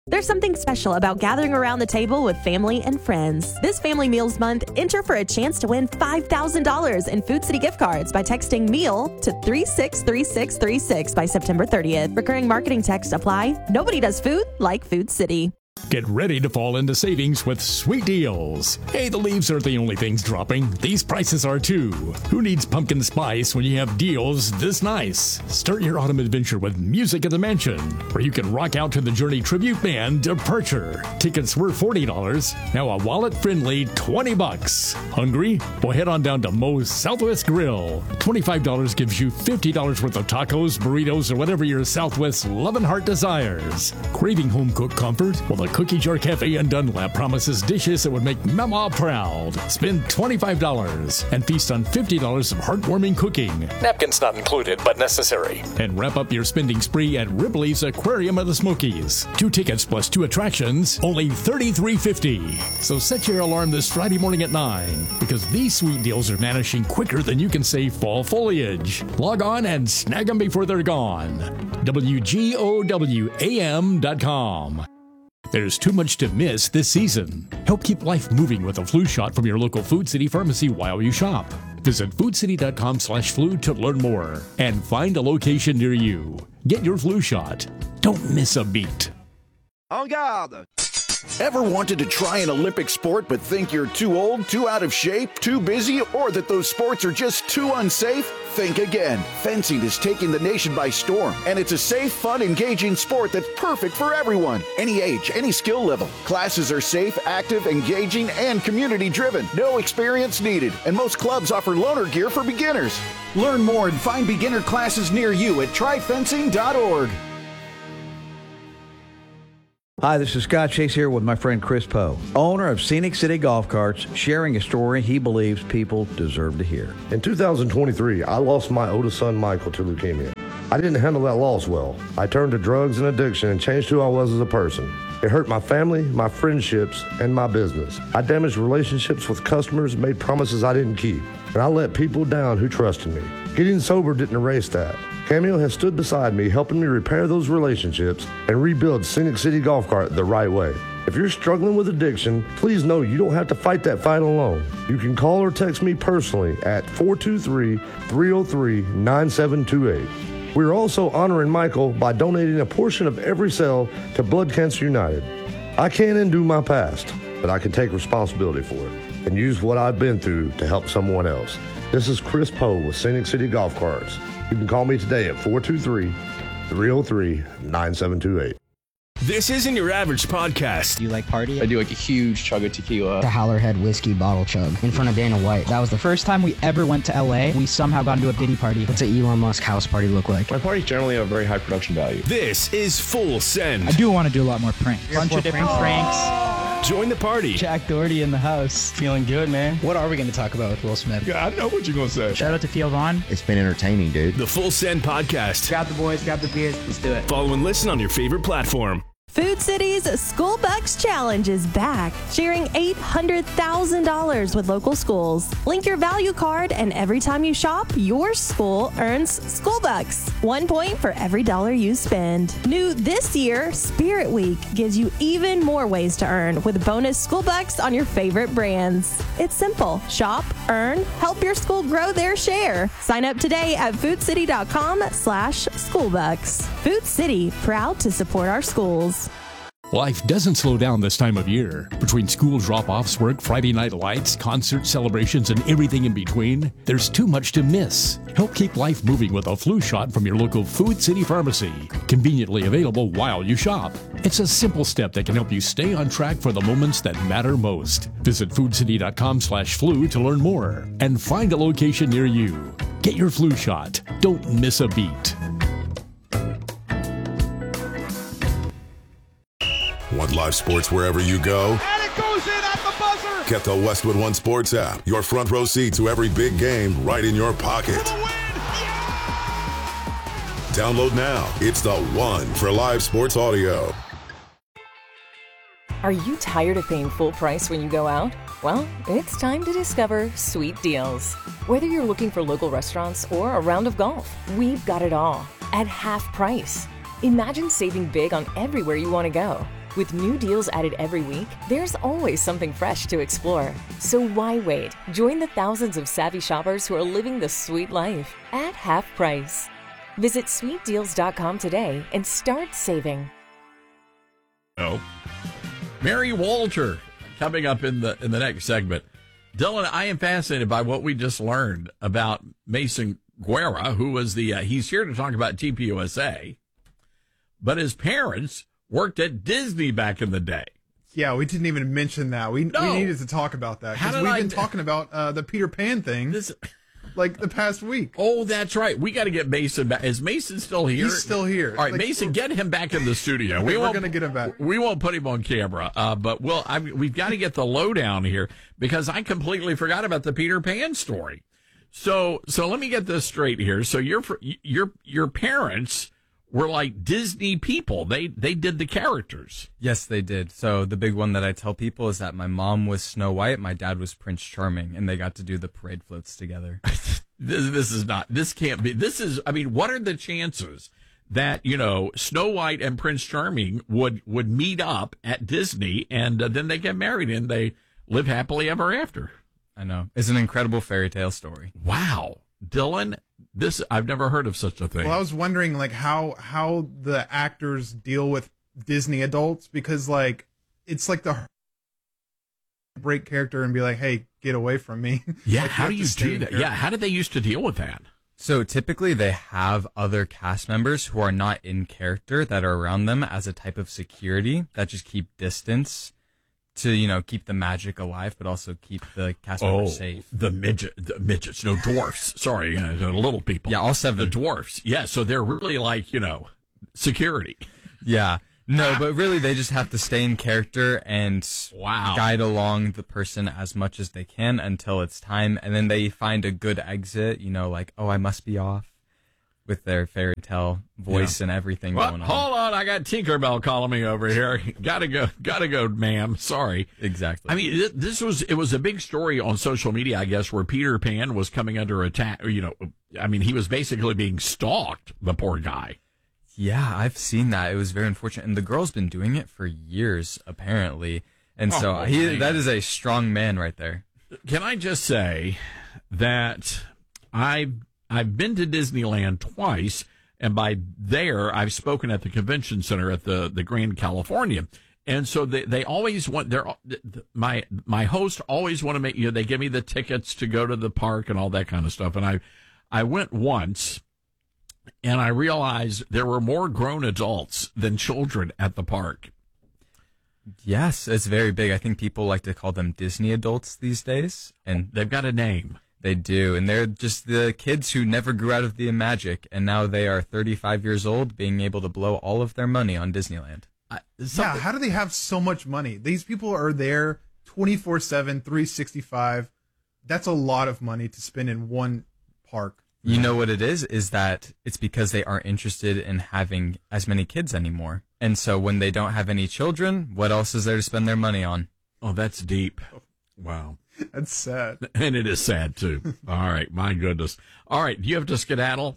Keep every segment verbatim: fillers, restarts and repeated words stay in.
There's something special about gathering around the table with family and friends. This Family Meals Month, enter for a chance to win five thousand dollars in Food City gift cards by texting MEAL to three six three six three six by September thirtieth. Recurring marketing text apply. Nobody does food like Food City. Get ready to fall into savings with sweet deals. Hey, the leaves aren't the only things dropping. These prices are too. Who needs pumpkin spice when you have deals this nice? Start your autumn adventure with Music at the Mansion, where you can rock out to the Journey tribute band Departure. Tickets were forty dollars. Now a wallet-friendly twenty bucks. Hungry? Well, head on down to Moe's Southwest Grill. twenty-five dollars gives you fifty dollars worth of tacos, burritos, or whatever your Southwest loving heart desires. Craving home-cooked comfort? Well, the Cookie Jar Cafe in Dunlap promises dishes that would make Mama proud. Spend twenty-five dollars and feast on fifty dollars of heartwarming cooking. Napkins not included, but necessary. And wrap up your spending spree at Ripley's Aquarium of the Smokies. Two tickets plus two attractions, only thirty-three fifty. So set your alarm this Friday morning at nine, because these sweet deals are vanishing quicker than you can save fall foliage. Log on and snag them before they're gone. W G O W A M dot com. There's too much to miss this season. Help keep life moving with a flu shot from your local Food City pharmacy while you shop. Visit foodcity.com slash flu to learn more and find a location near you. Get your flu shot. Don't miss a beat. En garde! Ever wanted to try an Olympic sport but think you're too old, too out of shape, too busy, or that those sports are just too unsafe? Think again. Fencing is taking the nation by storm, and it's a safe, fun, engaging sport that's perfect for everyone. Any age, any skill level. Classes are safe, active, engaging, and community-driven. No experience needed, and most clubs offer loaner gear for beginners. Learn more and find beginner classes near you at try fencing dot org. Hi, this is Scott Chase here with my friend Chris Poe, owner of Scenic City Golf Carts, sharing a story he believes people deserve to hear. In two thousand twenty-three, I lost my oldest son, Michael, to leukemia. I didn't handle that loss well. I turned to drugs and addiction and changed who I was as a person. It hurt my family, my friendships, and my business. I damaged relationships with customers, made promises I didn't keep, and I let people down who trusted me. Getting sober didn't erase that. Cameo has stood beside me, helping me repair those relationships and rebuild Scenic City Golf Cart the right way. If you're struggling with addiction, please know you don't have to fight that fight alone. You can call or text me personally at four two three, three oh three, nine seven two eight. We're also honoring Michael by donating a portion of every sale to Blood Cancer United. I can't undo my past, but I can take responsibility for it and use what I've been through to help someone else. This is Chris Poe with Scenic City Golf Carts. You can call me today at four two three, three oh three, nine seven two eight. This isn't your average podcast. Do you like party? I do like a huge chug of tequila. The Howlerhead whiskey bottle chug in front of Dana White. That was the first time we ever went to L A. We somehow got into a Diddy party. What's an Elon Musk house party look like? My parties generally have very high production value. This is Full Send. I do want to do a lot more pranks. A bunch of different pranks. Join the party. Jack Doherty in the house. Feeling good, man. What are we going to talk about with Will Smith? Yeah, I know what you're going to say. Shout out to Theo Vaughn. It's been entertaining, dude. The Full Send Podcast. Grab the boys, grab the beers. Let's do it. Follow and listen on your favorite platform. Food City's School Bucks Challenge is back, sharing eight hundred thousand dollars with local schools. Link your value card, and every time you shop, your school earns School Bucks. One point for every dollar you spend. New this year, Spirit Week gives you even more ways to earn with bonus School Bucks on your favorite brands. It's simple. Shop, earn, help your school grow their share. Sign up today at foodcity.com slash schoolbucks. Food City, proud to support our schools. Life doesn't slow down this time of year. Between school drop-offs, work, Friday night lights, concert celebrations, and everything in between, there's too much to miss. Help keep life moving with a flu shot from your local Food City pharmacy, conveniently available while you shop. It's a simple step that can help you stay on track for the moments that matter most. Visit foodcity.com slash flu to learn more and find a location near you. Get your flu shot. Don't miss a beat. Want live sports wherever you go? And it goes in at the buzzer! Get the Westwood One Sports app. Your front row seat to every big game right in your pocket. For the win! Yeah! Download now. It's the one for live sports audio. Are you tired of paying full price when you go out? Well, it's time to discover Sweet Deals. Whether you're looking for local restaurants or a round of golf, we've got it all at half price. Imagine saving big on everywhere you want to go. With new deals added every week, there's always something fresh to explore. So why wait? Join the thousands of savvy shoppers who are living the sweet life at half price. Visit sweet deals dot com today and start saving. Oh, Mary Walter coming up in the in the next segment. Dylan, I am fascinated by what we just learned about Mason Guerra, who was the uh, he's here to talk about T P U S A, but his parents worked at Disney back in the day. Yeah, we didn't even mention that. We No. we needed to talk about that How because did we've I been d- talking about uh, the Peter Pan thing This, like the past week. oh, that's right. We got to get Mason back. Is Mason still here? He's still here. All right, Like, Mason, get him back in the studio. We're won't- gonna get him back. We won't put him on camera, uh, but we'll. I mean, we've got to get the lowdown here because I completely forgot about the Peter Pan story. So, so let me get this straight here. So your your your parents were like Disney people. They they did the characters. Yes, they did. So the big one that I tell people is that my mom was Snow White, my dad was Prince Charming, and they got to do the parade floats together. This, this is not. This can't be. This is. I mean, what are the chances that you know Snow White and Prince Charming would would meet up at Disney and uh, then they get married and they live happily ever after? I know. It's an incredible fairy tale story. Wow, Dylan, this I've never heard of such a thing. Well, I was wondering like how how the actors deal with Disney adults because like it's like the break character and be like, hey, get away from me. Yeah, Like, how have do to you stay do in that? character. Yeah, how did they used to deal with that? So typically they have other cast members who are not in character that are around them as a type of security that just keep distance to, you know, keep the magic alive, but also keep the cast Oh, members safe. the midget, the midgets, no dwarfs. Sorry, uh, the little people. Yeah, all seven. The dwarfs. Yeah, so they're really like you know security. Yeah. No, but really they just have to stay in character and Wow. guide along the person as much as they can until it's time. And then they find a good exit, you know, like, oh, I must be off with their fairy tale voice Yeah. and everything Well, going on. hold on, I got Tinkerbell calling me over here. gotta go, gotta go, ma'am. Sorry. Exactly. I mean, th- this was it was a big story on social media, I guess, where Peter Pan was coming under attack. You know, I mean, he was basically being stalked. The poor guy. Yeah, I've seen that. It was very unfortunate. And the girl's been doing it for years, apparently. And so Oh, he, man. that is a strong man right there. Can I just say that I've I've been to Disneyland twice, and by there I've spoken at the convention center at the, the Grand California, and so they, they always want their my my host always want to make you know they give me the tickets to go to the park and all that kind of stuff, and I I went once, and I realized there were more grown adults than children at the park. Yes, it's very big. I think people like to call them Disney adults these days. And they've got a name. They do. And they're just the kids who never grew out of the magic. And now they are thirty-five years old, being able to blow all of their money on Disneyland. I, Yeah, how do they have so much money? These people are there twenty-four seven, three sixty-five. That's a lot of money to spend in one park. You know what it is? Is that it's because they aren't interested in having as many kids anymore. And so when they don't have any children, what else is there to spend their money on? Oh, that's deep. Wow. That's sad. And it is sad, too. All right. My goodness. All right. Do you have to skedaddle?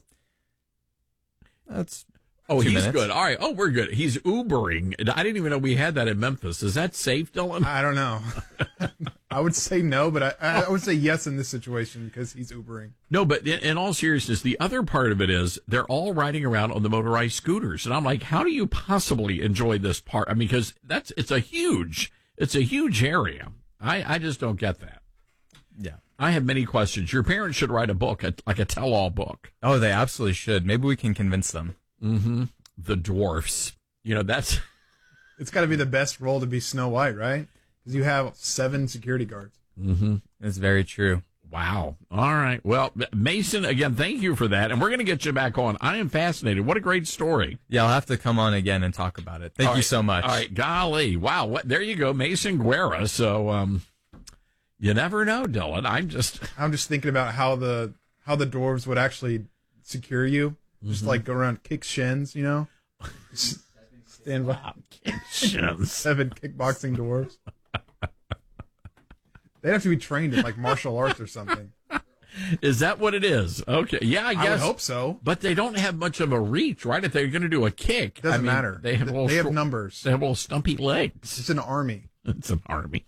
That's Oh, two he's minutes. good. All right. Oh, we're good. He's Ubering. I didn't even know we had that in Memphis. Is that safe, Dylan? I don't know. I would say no, but I, I would say yes in this situation because he's Ubering. No, but in, in all seriousness, the other part of it is they're all riding around on the motorized scooters. And I'm like, how do you possibly enjoy this part? I mean, because that's, it's a huge, it's a huge area. I, I just don't get that. Yeah. I have many questions. Your parents should write a book, a, like a tell-all book. Oh, they absolutely should. Maybe we can convince them. Mm-hmm. The dwarfs. You know, that's... It's got to be the best role to be Snow White, right? Because you have seven security guards. Mm-hmm. It's very true. Wow. All right. Well, Mason, again, thank you for that. And we're going to get you back on. I am fascinated. What a great story. Yeah, I'll have to come on again and talk about it. Thank All you right. so much. All right. Golly. Wow. What? There you go. Mason Guerra. So, um, you never know, Dylan. I'm just... I'm just thinking about how the how the dwarves would actually secure you. Just Mhm. like go around, kick shins, you know? Just stand by. Kick shins. Seven kickboxing dwarves. They'd have to be trained in like martial arts or something. Is that what it is? Okay. Yeah, I guess. I would hope so. But they don't have much of a reach, right? If they're going to do a kick. Doesn't I mean, matter. They have, they have numbers. They have little stumpy legs. It's an army. It's an army.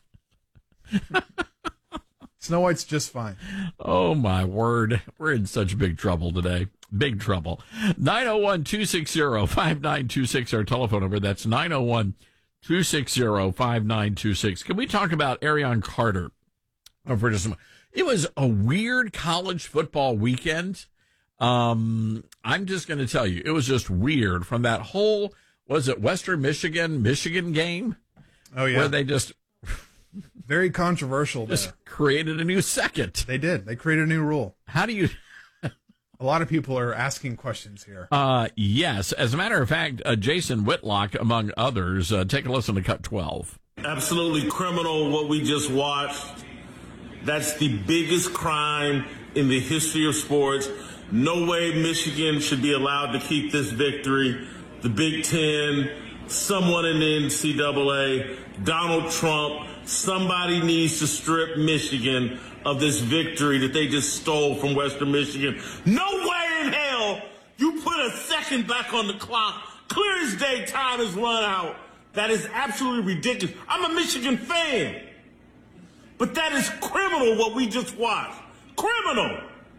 Snow White's just fine. Oh, my word. We're in such big trouble today. Big trouble. nine oh one, two six zero, five nine two six, our telephone number. That's nine oh one, two six zero, five nine two six. Can we talk about Arion Carter for just a moment? It was a weird college football weekend. Um, I'm just going to tell you, it was just weird from that whole, was it Western Michigan, Michigan game? Oh, yeah. Where they just... Very controversial. Just there. created a new second. They did. They created a new rule. How do you... A lot of people are asking questions here. Uh, yes. As a matter of fact, uh, Jason Whitlock, among others, uh, take a listen to Cut twelve. Absolutely criminal what we just watched. That's the biggest crime in the history of sports. No way Michigan should be allowed to keep this victory. The Big Ten, someone in the N C double A, Donald Trump, somebody needs to strip Michigan of this victory that they just stole from Western Michigan. No way in hell you put a second back on the clock. Clear as day, time has run out. That is absolutely ridiculous. I'm a Michigan fan. But that is criminal what we just watched. Criminal.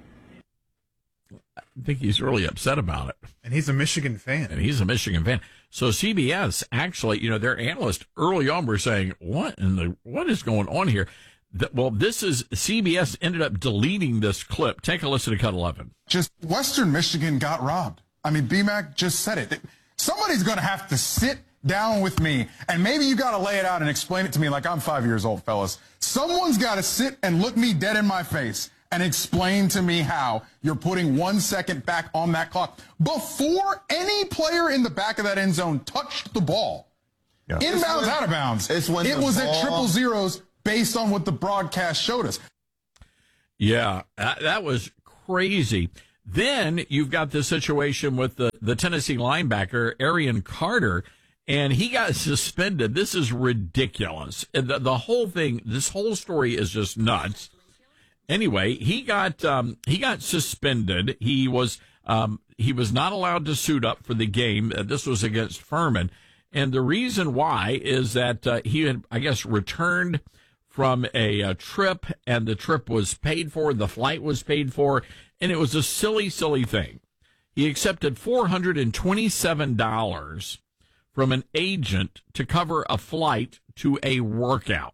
I think he's really upset about it. And he's a Michigan fan. And he's a Michigan fan. So C B S actually, you know, their analysts early on were saying, what in the, what is going on here? The, well, this is, C B S ended up deleting this clip. Take a listen to Cut eleven. Just Western Michigan got robbed. I mean, B Mac just said it. Somebody's going to have to sit down with me, and maybe you got to lay it out and explain it to me like I'm five years old, fellas. Someone's got to sit and look me dead in my face and explain to me how you're putting one second back on that clock before any player in the back of that end zone touched the ball. Yeah. Inbounds, when, out of bounds. It's when it was ball... at triple zeros based on what the broadcast showed us. Yeah, that, that was crazy. Then you've got the situation with the, the Tennessee linebacker, Arion Carter, and he got suspended. This is ridiculous. The, the whole thing, this whole story is just nuts. Anyway, he got um, he got suspended. He was um, he was not allowed to suit up for the game. Uh, this was against Furman, and the reason why is that uh, he had, I guess, returned from a, a trip, and the trip was paid for. The flight was paid for, and it was a silly, silly thing. He accepted four hundred and twenty-seven dollars from an agent to cover a flight to a workout.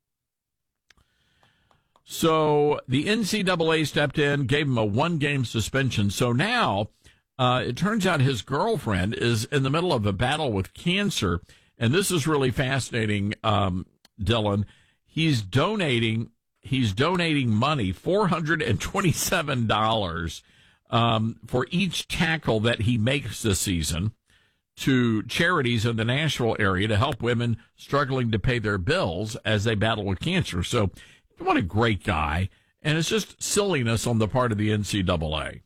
So the N C double A stepped in, gave him a one-game suspension. So now uh, it turns out his girlfriend is in the middle of a battle with cancer. And this is really fascinating, um, Dylan. He's donating he's donating money, four hundred twenty-seven dollars um, for each tackle that he makes this season to charities in the Nashville area to help women struggling to pay their bills as they battle with cancer. So what a great guy. And it's just silliness on the part of the N C double A.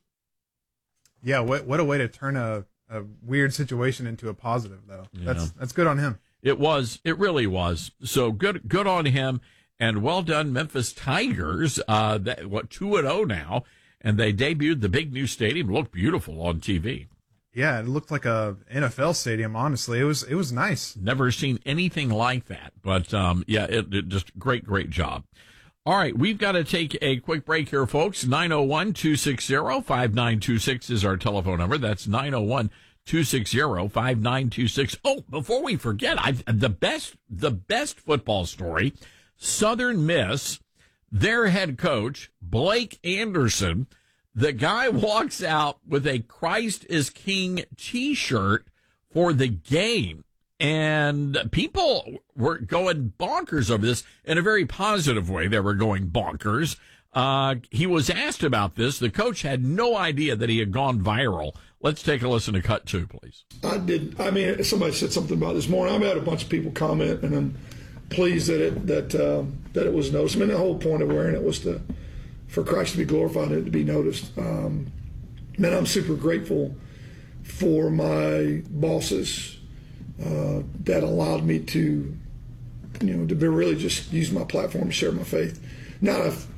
Yeah, what what a way to turn a, a weird situation into a positive, though. Yeah. That's that's good on him. It was. It really was. So good good on him. And well done, Memphis Tigers. Uh, that, what, two and oh now. And they debuted the big new stadium. Looked beautiful on T V. Yeah, it looked like a N F L stadium, honestly. It was it was nice. Never seen anything like that. But, um, yeah, it, it just great, great job. All right, we've got to take a quick break here, folks. nine oh one, two six zero, five nine two six is our telephone number. That's nine oh one, two six zero, five nine two six. Oh, before we forget, I've, the best the best football story, Southern Miss, their head coach, Blake Anderson, the guy walks out with a Christ is King T-shirt for the game. And people were going bonkers over this in a very positive way. They were going bonkers. Uh, he was asked about this. The coach had no idea that he had gone viral. Let's take a listen to cut two, please. I did. I mean, somebody said something about it this morning. I've had a bunch of people comment, and I'm pleased that it that um, that it was noticed. I mean, the whole point of wearing it was to for Christ to be glorified and it to be noticed. Um, and I'm super grateful for my bosses. Uh, that allowed me to, you know, to be really just use my platform to share my faith. Now, if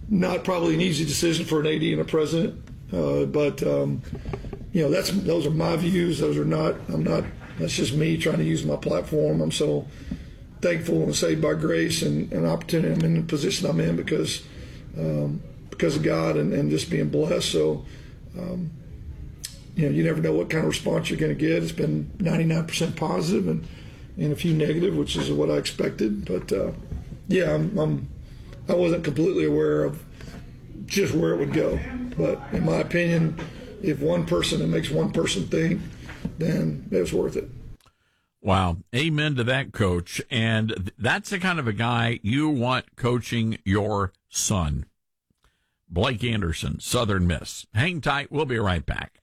not probably an easy decision for an A D and a president, uh, but um, you know, that's those are my views. Those are not. I'm not. That's just me trying to use my platform. I'm so thankful and saved by grace and an opportunity. I'm in the position I'm in because um, because of God and, and just being blessed. So. Um, You know, you never know what kind of response you're going to get. It's been ninety-nine percent positive and, and a few negative, which is what I expected. But uh, yeah, I'm, I'm I wasn't completely aware of just where it would go. But in my opinion, if one person it makes one person think, then it was worth it. Wow. Amen to that, Coach. And that's the kind of a guy you want coaching your son. Blake Anderson, Southern Miss. Hang tight. We'll be right back.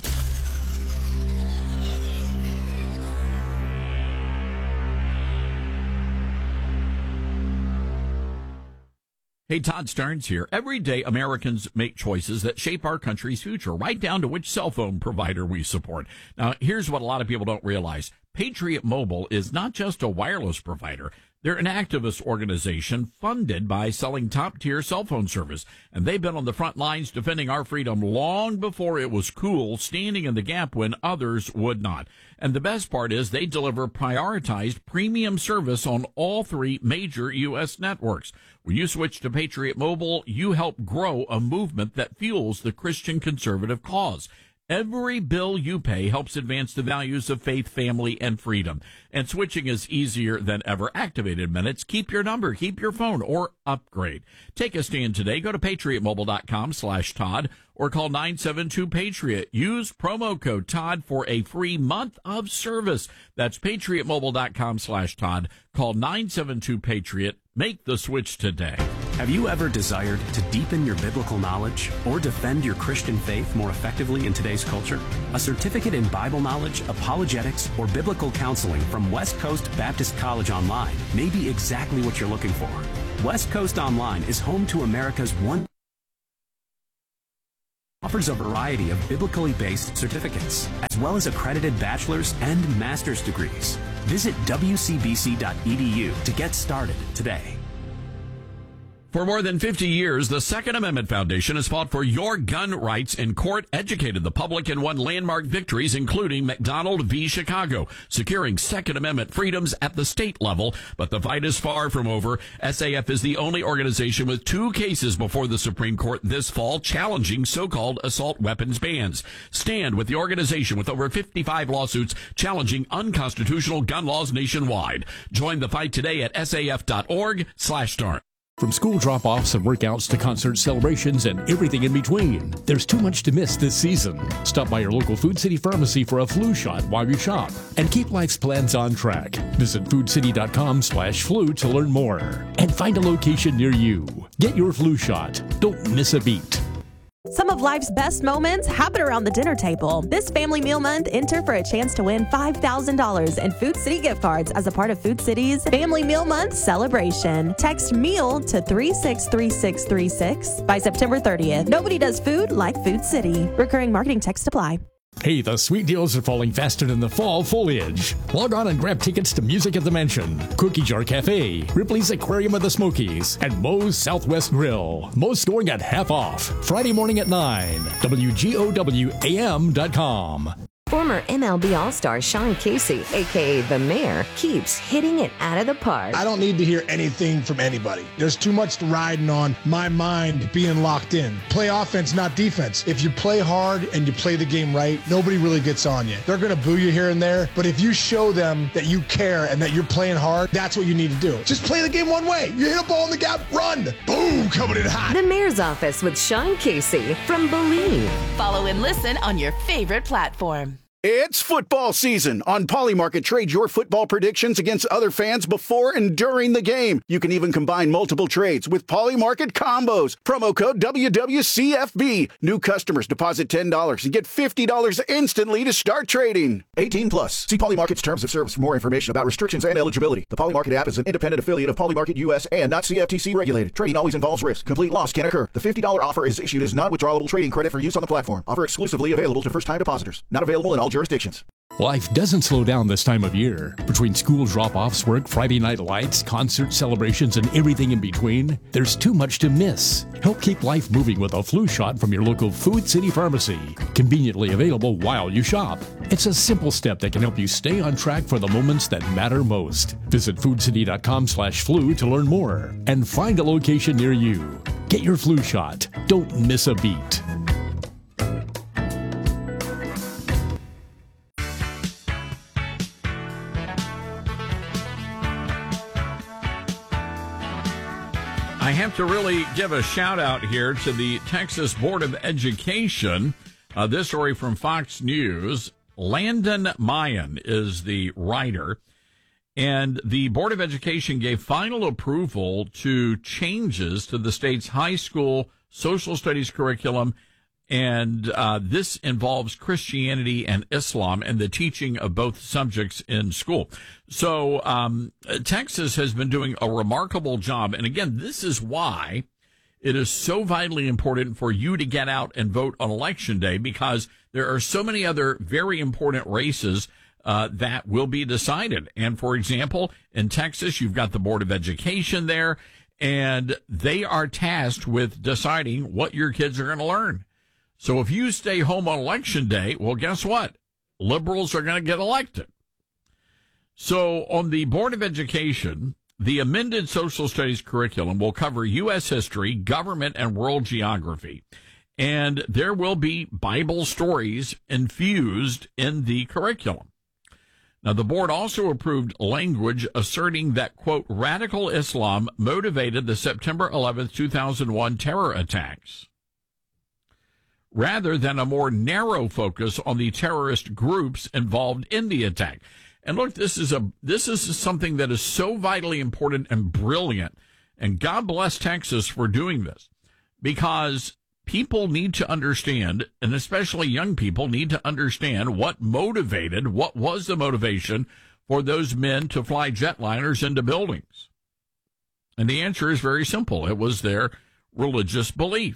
Hey, Todd Stearns here. Every day, Americans make choices that shape our country's future, right down to which cell phone provider we support. Now, here's what a lot of people don't realize. Patriot Mobile is not just a wireless provider. They're an activist organization funded by selling top-tier cell phone service, and they've been on the front lines defending our freedom long before it was cool, standing in the gap when others would not. And the best part is they deliver prioritized premium service on all three major U S networks. When you switch to Patriot Mobile, you help grow a movement that fuels the Christian conservative cause. Every bill you pay helps advance the values of faith, family, and freedom. And switching is easier than ever. Activated minutes. Keep your number, keep your phone, or upgrade. Take a stand today. Go to patriotmobile.com slash Todd or call nine seven two Patriot. Use promo code Todd for a free month of service. That's patriotmobile.com slash Todd. Call nine seven two Patriot. Make the switch today. Have you ever desired to deepen your biblical knowledge or defend your Christian faith more effectively in today's culture? A certificate in Bible knowledge, apologetics, or biblical counseling from West Coast Baptist College Online may be exactly what you're looking for. West Coast Online is home to America's one offers a variety of biblically based certificates, as well as accredited bachelor's and master's degrees. Visit w c b c dot e d u to get started today. For more than fifty years, the Second Amendment Foundation has fought for your gun rights in court, educated the public, and won landmark victories, including McDonald v. Chicago, securing Second Amendment freedoms at the state level. But the fight is far from over. S A F is the only organization with two cases before the Supreme Court this fall challenging so-called assault weapons bans. Stand with the organization with over fifty-five lawsuits challenging unconstitutional gun laws nationwide. Join the fight today at S A F dot org slash start. From school drop-offs and workouts to concert celebrations and everything in between, there's too much to miss this season. Stop by your local Food City pharmacy for a flu shot while you shop and keep life's plans on track. Visit foodcity.com slash flu to learn more and find a location near you. Get your flu shot. Don't miss a beat. Some of life's best moments happen around the dinner table. This Family Meal Month, enter for a chance to win five thousand dollars in Food City gift cards as a part of Food City's Family Meal Month celebration. Text MEAL to three six three six three six by September thirtieth. Nobody does food like Food City. Recurring marketing text apply. Hey, the sweet deals are falling faster than the fall foliage. Log on and grab tickets to Music at the Mansion, Cookie Jar Cafe, Ripley's Aquarium of the Smokies, and Moe's Southwest Grill. Moe's going at half off. Friday morning at nine. W G O W A M dot com. Former M L B All-Star Sean Casey, a k a. The Mayor, keeps hitting it out of the park. I don't need to hear anything from anybody. There's too much riding on my mind being locked in. Play offense, not defense. If you play hard and you play the game right, nobody really gets on you. They're going to boo you here and there, but if you show them that you care and that you're playing hard, that's what you need to do. Just play the game one way. You hit a ball in the gap, run. Boom, coming in hot. The Mayor's Office with Sean Casey from Believe. Follow and listen on your favorite platform. It's football season. On Polymarket, trade your football predictions against other fans before and during the game. You can even combine multiple trades with Polymarket combos. Promo code W W C F B. New customers deposit ten dollars and get fifty dollars instantly to start trading. eighteen plus. See Polymarket's terms of service for more information about restrictions and eligibility. The Polymarket app is an independent affiliate of Polymarket U S and not C F T C regulated. Trading always involves risk. Complete loss can occur. The fifty dollars offer is issued as non-withdrawable trading credit for use on the platform. Offer exclusively available to first-time depositors. Not available in all jurisdictions. Life doesn't slow down this time of year. Between school drop-offs, work, Friday night lights, concert celebrations, and everything in between, there's too much to miss. Help keep life moving with a flu shot from your local Food City Pharmacy. Conveniently available while you shop. It's a simple step that can help you stay on track for the moments that matter most. Visit foodcity.com slash flu to learn more and find a location near you. Get your flu shot. Don't miss a beat. I have to really give a shout out here to the Texas Board of Education. Uh, this story from Fox News. Landon Mayan is the writer, and the Board of Education gave final approval to changes to the state's high school social studies curriculum, and uh, this involves Christianity and Islam and the teaching of both subjects in school. So um, Texas has been doing a remarkable job, and again, this is why it is so vitally important for you to get out and vote on Election Day, because there are so many other very important races uh, that will be decided. And for example, in Texas, you've got the Board of Education there, and they are tasked with deciding what your kids are going to learn. So if you stay home on Election Day, well, guess what? Liberals are going to get elected. So on the Board of Education, the amended social studies curriculum will cover U S history, government, and world geography. And there will be Bible stories infused in the curriculum. Now, the board also approved language asserting that, quote, radical Islam motivated the September eleventh, two thousand one terror attacks, rather than a more narrow focus on the terrorist groups involved in the attack. And look, this is a this is something that is so vitally important and brilliant. And God bless Texas for doing this, because people need to understand, and especially young people need to understand what motivated, what was the motivation for those men to fly jetliners into buildings. And the answer is very simple. It was their religious belief.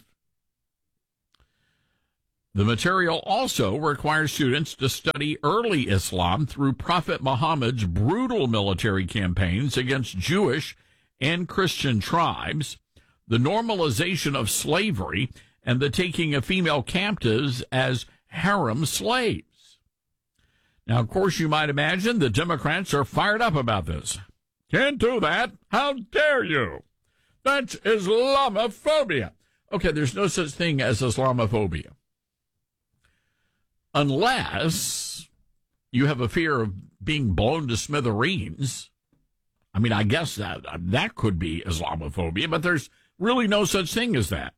The material also requires students to study early Islam through Prophet Muhammad's brutal military campaigns against Jewish and Christian tribes, the normalization of slavery, and the taking of female captives as harem slaves. Now, of course, you might imagine the Democrats are fired up about this. Can't do that. How dare you? That's Islamophobia. Okay, there's no such thing as Islamophobia, unless you have a fear of being blown to smithereens. I mean, I guess that that could be Islamophobia, but there's really no such thing as that.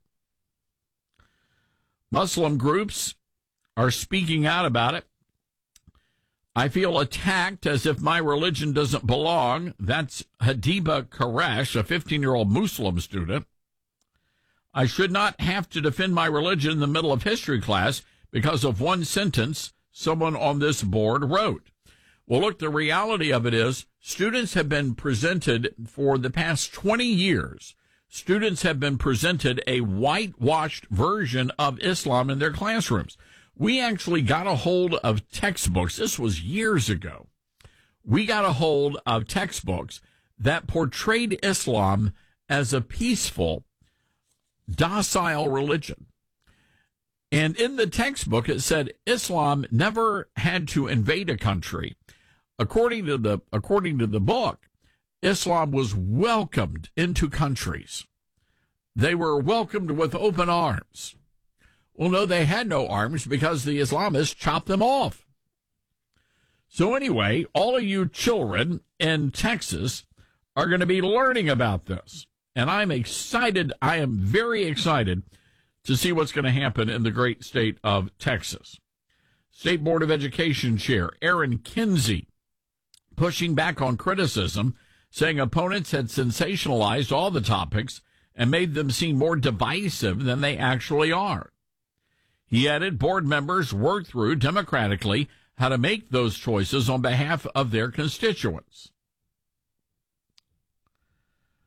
Muslim groups are speaking out about it. I feel attacked as if my religion doesn't belong. That's Hadiba Koresh, a fifteen-year-old Muslim student. I should not have to defend my religion in the middle of history class because of one sentence someone on this board wrote. Well, look, the reality of it is students have been presented for the past twenty years. Students have been presented a whitewashed version of Islam in their classrooms. We actually got a hold of textbooks. This was years ago. We got a hold of textbooks that portrayed Islam as a peaceful, docile religion. And in the textbook, it said Islam never had to invade a country. According to the, according to the book, Islam was welcomed into countries. They were welcomed with open arms. Well, no, they had no arms because the Islamists chopped them off. So anyway, all of you children in Texas are going to be learning about this. And I'm excited. I am very excited to see what's going to happen in the great state of Texas. State Board of Education Chair Aaron Kinsey pushing back on criticism, saying opponents had sensationalized all the topics and made them seem more divisive than they actually are. He added board members worked through democratically how to make those choices on behalf of their constituents.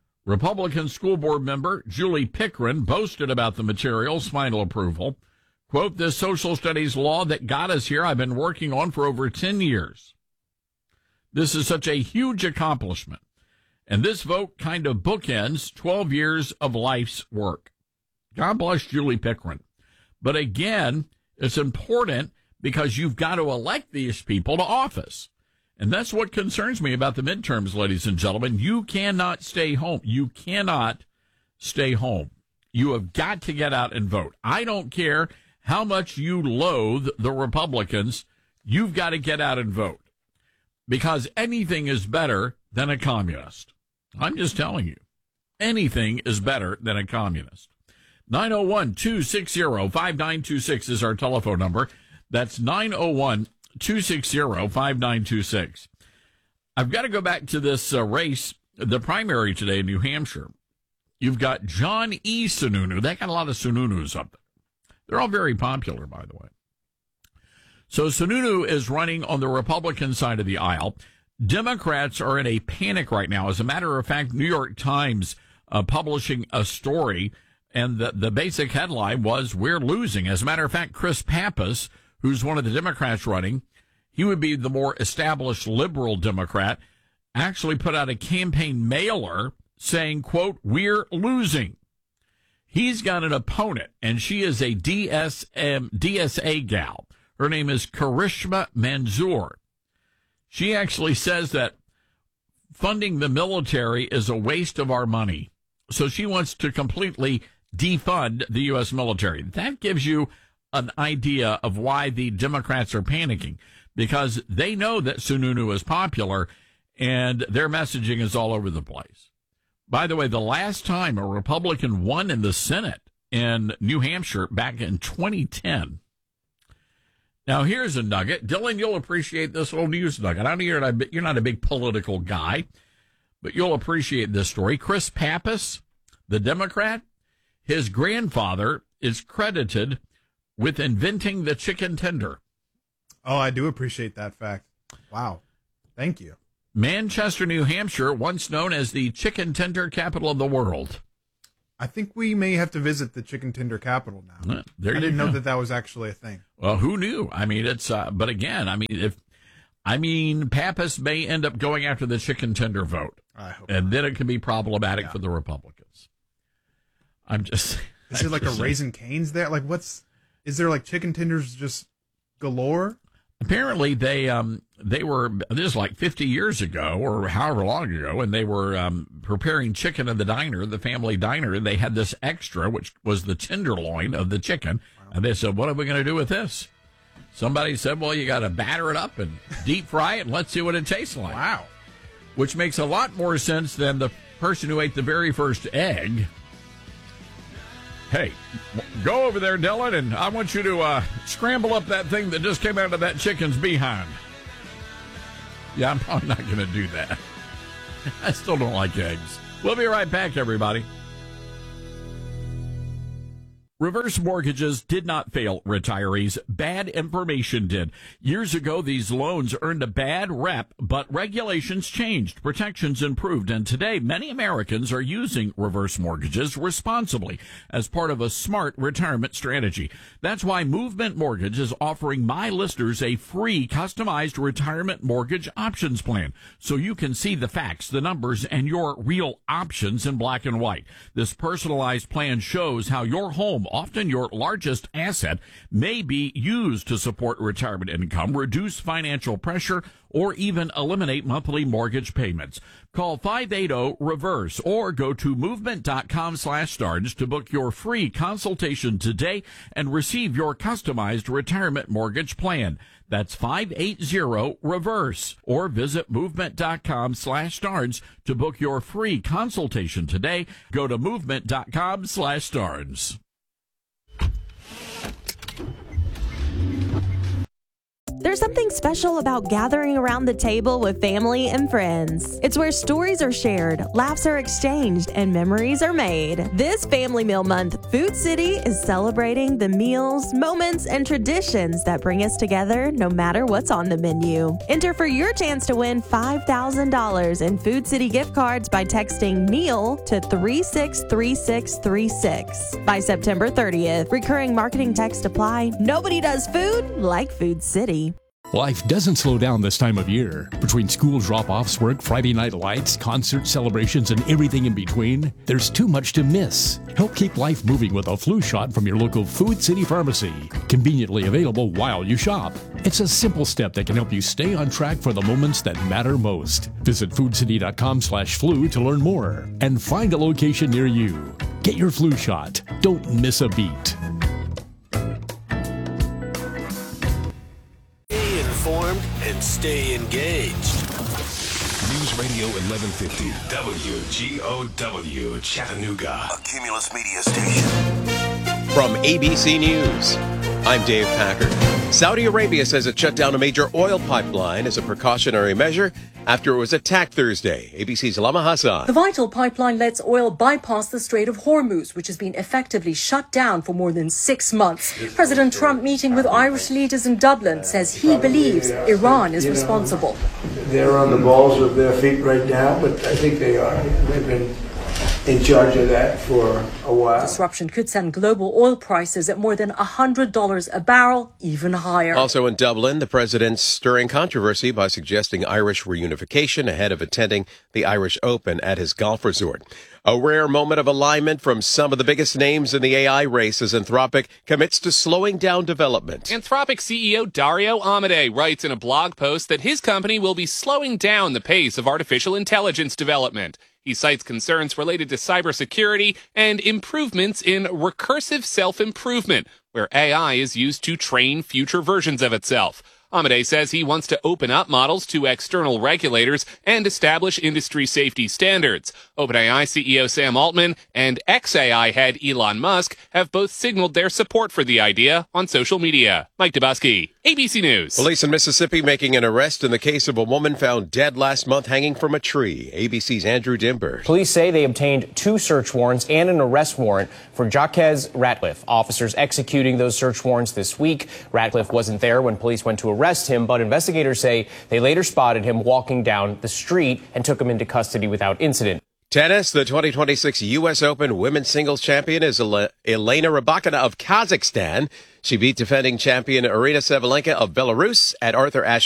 Republican school board member Julie Pickren boasted about the material's final approval. Quote, this social studies law that got us here, I've been working on for over ten years. This is such a huge accomplishment. And this vote kind of bookends twelve years of life's work. God bless Julie Pickering. But again, it's important because you've got to elect these people to office. And that's what concerns me about the midterms, ladies and gentlemen. You cannot stay home. You cannot stay home. You have got to get out and vote. I don't care how much you loathe the Republicans. You've got to get out and vote because anything is better than a communist. I'm just telling you, anything is better than a communist. nine oh one, two six zero, five nine two six is our telephone number. That's nine oh one, two six zero, five nine two six. I've got to go back to this uh, race, the primary today in New Hampshire. You've got John E. Sununu. They got a lot of Sununus up there. They're all very popular, by the way. So Sununu is running on the Republican side of the aisle. Democrats are in a panic right now. As a matter of fact, New York Times uh, publishing a story, and the, the basic headline was, we're losing. As a matter of fact, Chris Pappas, who's one of the Democrats running, he would be the more established liberal Democrat, actually put out a campaign mailer saying, quote, we're losing. He's got an opponent, and she is a D S M, D S A gal. Her name is Karishma Manzoor. She actually says that funding the military is a waste of our money. So she wants to completely defund the U S military. That gives you an idea of why the Democrats are panicking, because they know that Sununu is popular and their messaging is all over the place. By the way, the last time a Republican won in the Senate in New Hampshire back in twenty ten. Now, here's a nugget. Dylan, you'll appreciate this little news nugget. I know you're not, you're not a big political guy, but you'll appreciate this story. Chris Pappas, the Democrat, his grandfather is credited with inventing the chicken tender. Oh, I do appreciate that fact. Wow. Thank you. Manchester, New Hampshire, once known as the chicken tender capital of the world. I think we may have to visit the chicken tender capital now. Uh, there I you didn't go. know that that was actually a thing. Well, who knew? I mean, it's, uh, but again, I mean, if, I mean, Pappas may end up going after the chicken tender vote. I hope and not. then it can be problematic Yeah. for the Republicans. I'm just. Is it like a Raising Cane's there? Like, what's, is there like chicken tenders just galore? Apparently, they um they were, this is like fifty years ago or however long ago, and they were um, preparing chicken in the diner, the family diner. They had this extra, which was the tenderloin of the chicken, wow. And they said, what are we going to do with this? Somebody said, well, you got to batter it up and deep fry it, and let's see what it tastes like. Wow. Which makes a lot more sense than the person who ate the very first egg. Hey, go over there, Dylan, and I want you to uh, scramble up that thing that just came out of that chicken's behind. Yeah, I'm probably not going to do that. I still don't like eggs. We'll be right back, everybody. Reverse mortgages did not fail retirees. Bad information did. Years ago, these loans earned a bad rep, but regulations changed, protections improved, and today many Americans are using reverse mortgages responsibly as part of a smart retirement strategy. That's why Movement Mortgage is offering my listeners a free customized retirement mortgage options plan so you can see the facts, the numbers, and your real options in black and white. This personalized plan shows how your home, often your largest asset, may be used to support retirement income, reduce financial pressure, or even eliminate monthly mortgage payments. Call five eight zero reverse or go to movement.com slash starts to book your free consultation today and receive your customized retirement mortgage plan. That's five eight zero reverse or visit movement.com slash starts to book your free consultation today. Go to movement.com slash starts. There's something special about gathering around the table with family and friends. It's where stories are shared, laughs are exchanged, and memories are made. This Family Meal Month, Food City is celebrating the meals, moments, and traditions that bring us together no matter what's on the menu. Enter for your chance to win five thousand dollars in Food City gift cards by texting meal to three six three six three six by September thirtieth. Recurring marketing text apply. Nobody does food like Food City. Life doesn't slow down this time of year. Between school drop-offs, work, Friday night lights, concert celebrations, and everything in between, there's too much to miss. Help keep life moving with a flu shot from your local Food City pharmacy, conveniently available while you shop. It's a simple step that can help you stay on track for the moments that matter most. Visit foodcity.com slash flu to learn more and find a location near you. Get your flu shot. Don't miss a beat. Informed and stay engaged. News Radio eleven fifty W G O W Chattanooga, a Cumulus Media station. From A B C News, I'm Dave Packard. Saudi Arabia says it shut down a major oil pipeline as a precautionary measure after it was attacked Thursday. A B C's Lama Hassan. The vital pipeline lets oil bypass the Strait of Hormuz, which has been effectively shut down for more than six months. President Trump, meeting with Irish leaders in Dublin, says he believes Iran is responsible. They're on the balls of their feet right now, but I think they are. They've been in charge of that for a while. Disruption could send global oil prices at more than one hundred dollars a barrel, even higher. Also in Dublin, the president's stirring controversy by suggesting Irish reunification ahead of attending the Irish Open at his golf resort. A rare moment of alignment from some of the biggest names in the A I race as Anthropic commits to slowing down development. Anthropic C E O Dario Amodei writes in a blog post that his company will be slowing down the pace of artificial intelligence development. He cites concerns related to cybersecurity and improvements in recursive self-improvement, where A I is used to train future versions of itself. Amodei says he wants to open up models to external regulators and establish industry safety standards. OpenAI C E O Sam Altman and X A I head Elon Musk have both signaled their support for the idea on social media. Mike Dubusky, A B C News. Police in Mississippi making an arrest in the case of a woman found dead last month hanging from a tree. A B C's Andrew Dimber. Police say they obtained two search warrants and an arrest warrant for Jaquez Ratcliffe. Officers executing those search warrants this week. Ratcliffe wasn't there when police went to arrest him, but investigators say they later spotted him walking down the street and took him into custody without incident. Tennis, the twenty twenty-six U S Open women's singles champion is Elena Rybakina of Kazakhstan. She beat defending champion Arina Sabalenka of Belarus at Arthur Ashe